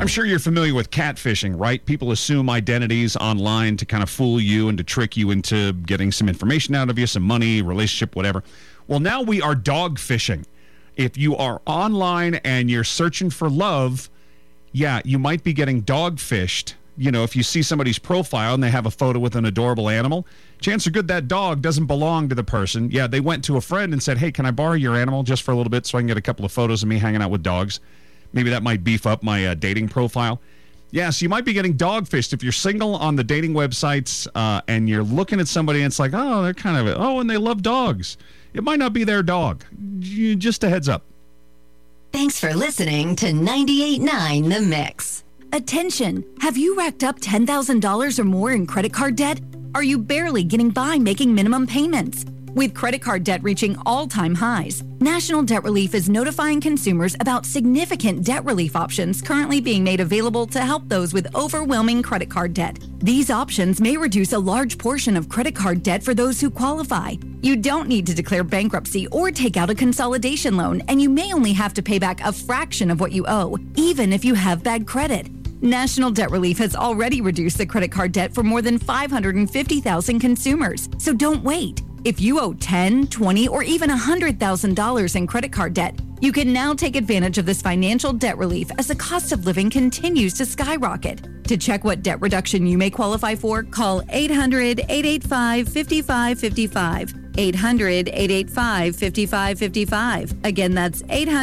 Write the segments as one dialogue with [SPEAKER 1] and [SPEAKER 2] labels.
[SPEAKER 1] sure you're familiar with catfishing, right? People assume identities online to kind of fool you and to trick you into getting some information out of you, some money, relationship, whatever. Well, now we are dog fishing. If you are online and you're searching for love, yeah, you might be getting dog fished. You know, if you see somebody's profile and they have a photo with an adorable animal, chances are good that dog doesn't belong to the person. Yeah, they went to a friend and said, hey, can I borrow your animal just for a little bit so I can get a couple of photos of me hanging out with dogs? Maybe that might beef up my dating profile. Yeah, so you might be getting dog fished. If you're single on the dating websites and you're looking at somebody and it's like, oh, they're kind of, and they love dogs. It might not be their dog. Just a heads up.
[SPEAKER 2] Thanks for listening to 98.9 The Mix.
[SPEAKER 3] Attention! Have you racked up $10,000 or more in credit card debt? Are you barely getting by making minimum payments? With credit card debt reaching all-time highs, National Debt Relief is notifying consumers about significant debt relief options currently being made available to help those with overwhelming credit card debt. These options may reduce a large portion of credit card debt for those who qualify. You don't need to declare bankruptcy or take out a consolidation loan, and you may only have to pay back a fraction of what you owe, even if you have bad credit. National Debt Relief has already reduced the credit card debt for more than 550,000 consumers, so don't wait. If you owe $10,000, $20,000, or even $100,000 in credit card debt, you can now take advantage of this financial debt relief as the cost of living continues to skyrocket. To check what debt reduction you may qualify for, call 800-885-5555. 800-885-5555. Again, that's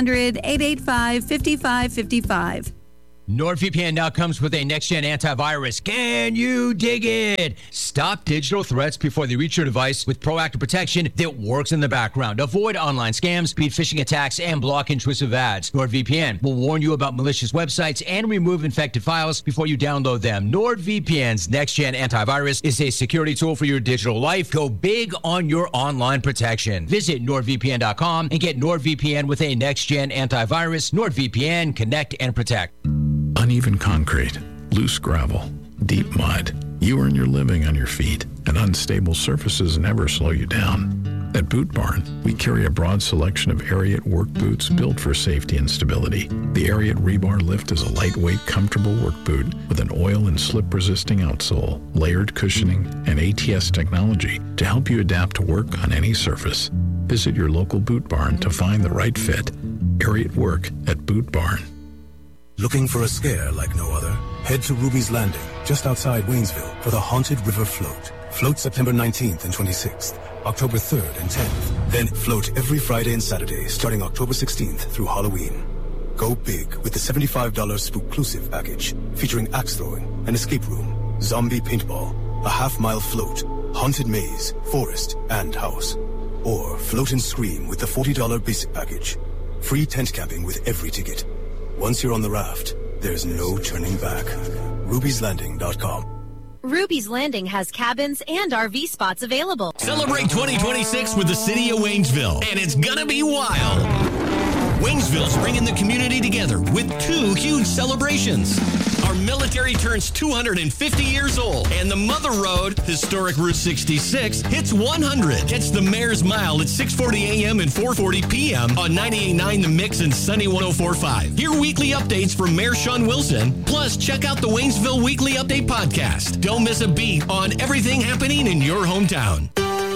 [SPEAKER 3] 800-885-5555.
[SPEAKER 4] NordVPN now comes with a next-gen antivirus. Can you dig it? Stop digital threats before they reach your device with proactive protection that works in the background. Avoid online scams, beat phishing attacks, and block intrusive ads. NordVPN will warn you about malicious websites and remove infected files before you download them. NordVPN's next-gen antivirus is a security tool for your digital life. Go big on your online protection. Visit NordVPN.com and get NordVPN with a next-gen antivirus. NordVPN, connect and protect.
[SPEAKER 5] Uneven concrete, loose gravel, deep mud. You earn your living on your feet, and unstable surfaces never slow you down. At Boot Barn, we carry a broad selection of Ariat work boots built for safety and stability. The Ariat Rebar Lift is a lightweight, comfortable work boot with an oil and slip-resisting outsole, layered cushioning, and ATS technology to help you adapt to work on any surface. Visit your local Boot Barn to find the right fit. Ariat Work at Boot Barn.
[SPEAKER 6] Looking for a scare like no other? Head to Ruby's Landing, just outside Waynesville, for the Haunted River Float. Float September 19th and 26th, October 3rd and 10th. Then float every Friday and Saturday, starting October 16th through Halloween. Go big with the $75 Spookclusive package, featuring axe throwing, an escape room, zombie paintball, a half-mile float, haunted maze, forest, and house. Or float and scream with the $40 basic package. Free tent camping with every ticket. Once you're on the raft, there's no turning back. Ruby'sLanding.com.
[SPEAKER 7] Ruby's Landing has cabins and RV spots available.
[SPEAKER 8] Celebrate 2026 with the city of Waynesville, and it's gonna be wild. Waynesville's bringing the community together with two huge celebrations. Our military turns 250 years old, and the Mother Road, historic Route 66, hits 100. Catch the Mayor's Mile at 6:40 a.m. and 4:40 p.m. on 98.9 The Mix and Sunny 104.5. Hear weekly updates from Mayor Sean Wilson. Plus, check out the Waynesville Weekly Update podcast. Don't miss a beat on everything happening in your hometown.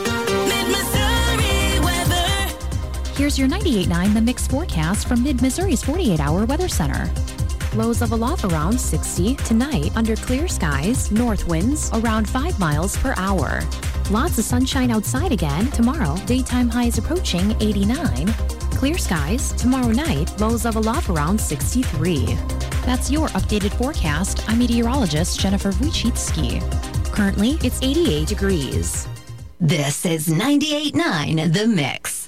[SPEAKER 9] Here's your 98.9 The Mix forecast from Mid-Missouri's 48-hour weather center. Lows of aloft around 60 tonight under clear skies, north winds around 5 miles per hour. Lots of sunshine outside again tomorrow. Daytime highs approaching 89. Clear skies tomorrow night. Lows of aloft around 63. That's your updated forecast. I'm meteorologist Jennifer Wojcicki. Currently, it's 88 degrees.
[SPEAKER 2] This is 98.9 The Mix.